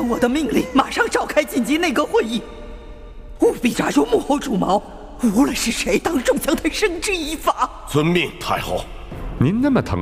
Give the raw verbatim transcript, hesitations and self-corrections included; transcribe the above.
遵我的命令，马上召开紧急内阁会议，务必抓住幕后主谋，无论是谁，当众将他绳之以法。 遵命，太后。 您那么疼